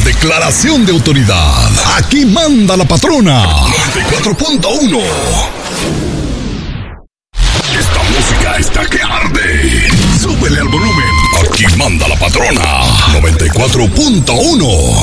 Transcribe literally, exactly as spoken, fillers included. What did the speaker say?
Declaración de autoridad. Aquí manda la patrona. noventa y cuatro punto uno. Esta música está que arde. Súbele al volumen. Aquí manda la patrona. noventa y cuatro punto uno.